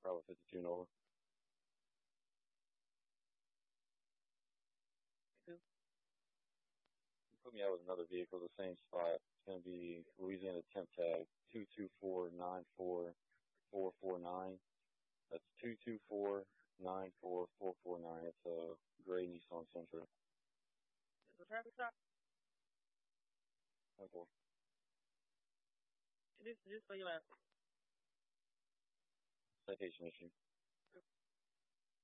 Bravo 52 Nova. Put me out with another vehicle, the same spot. It's going to be Louisiana temp tag 224-94449. That's 224-94449. It's a gray Nissan Sentra. Is the traffic stop? Okay. Just so you ask. Citation issue.